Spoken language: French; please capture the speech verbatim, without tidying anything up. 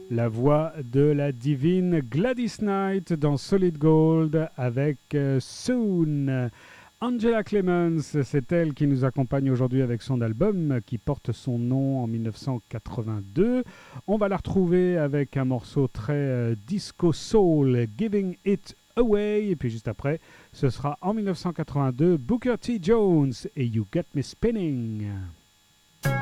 La voix de la divine Gladys Knight dans Solid Gold avec euh, Soon. Angela Clemens, c'est elle qui nous accompagne aujourd'hui avec son album qui porte son nom en mille neuf cent quatre-vingt-deux. On va la retrouver avec un morceau très euh, disco soul, Giving It Away. Et puis juste après, ce sera en mille neuf cent quatre-vingt-deux, Booker T. Jones et You Get Me Spinning.